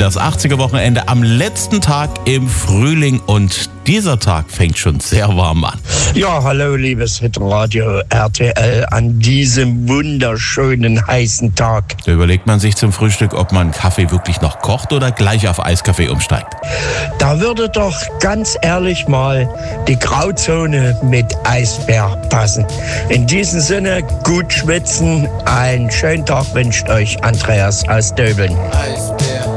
Das 80er-Wochenende am letzten Tag im Frühling und dieser Tag fängt schon sehr warm an. Ja, hallo liebes Hitradio RTL an diesem wunderschönen heißen Tag. Da überlegt man sich zum Frühstück, ob man Kaffee wirklich noch kocht oder gleich auf Eiskaffee umsteigt. Da würde doch ganz ehrlich mal die Grauzone mit Eisbär passen. In diesem Sinne, gut schwitzen, einen schönen Tag wünscht euch Andreas aus Döbeln. Eisbär.